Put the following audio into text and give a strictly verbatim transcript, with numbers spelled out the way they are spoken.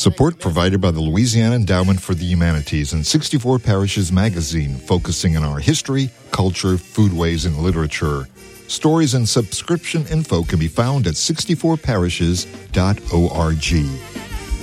Support provided by the Louisiana Endowment for the Humanities and sixty-four Parishes magazine, focusing on our history, culture, foodways, and literature. Stories and subscription info can be found at sixty-four parishes dot org.